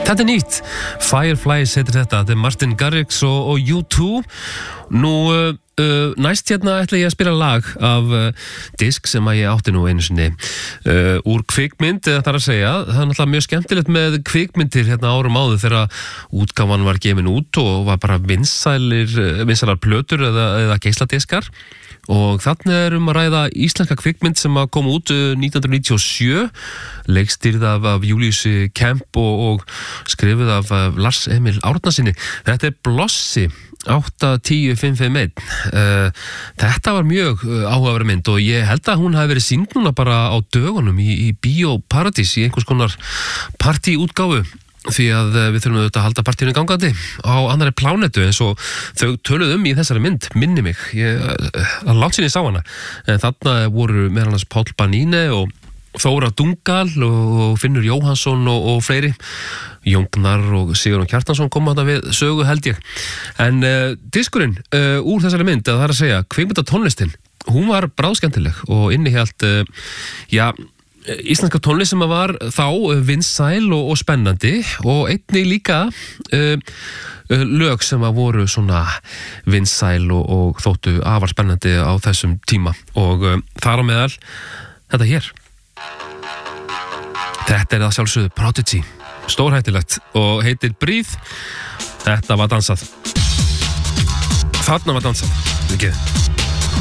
Þetta nýtt, Fireflies heitir þetta Martin Garrix og U2. Nú, næst hérna ætla ég að spila lag af disk sem að ég átti nú einu sinni úr kvikmynd, það er að segja. Það er náttúrulega mjög skemmtilegt með kvikmyndir hérna árum áður þegar útgáfan var gefin út og var bara vinsælar plötur eða geisladiskar. Og þannig að ræða íslenska kvikmynd sem að koma út 1997, leikstýrð af Júlíusi Kemp og skrifuð af Lars Emil Árnasyni. Þetta er Blossi 8-10-5-5-1. Þetta var mjög áhugaverð mynd og ég held að hún hafi verið sýnd núna bara á dögunum í Bíó Paradís í einhvers konar partíútgáfu. Því að við þurfum auðvitað að halda partíinu gangandi á annarri plánetu eins og þau töluðu í þessari mynd, minni mig. Það langt síðan ég sá hana. En þarna voru meðal annars Páll Baníne og Þóra Dungal og Finnur Jóhannsson og fleiri. Jóngnar og Sigurjón Kjartansson kom þarna við sögu held ég. En diskurinn úr þessari mynd, það er að segja, kvikmyndatónlistin, hún var bráðskemmtileg og innihélt, íslenska tónlist sem var þá vinsæl og spennandi og einnig líka lög sem voru svona vinsæl og þóttu afar spennandi á þessum tíma og þar á meðal þetta hér. Þetta að sjálfsögðu Prodigy, stórhættulegt og heitir Breathe. Þetta var dansað. Þarna var dansað, ekki?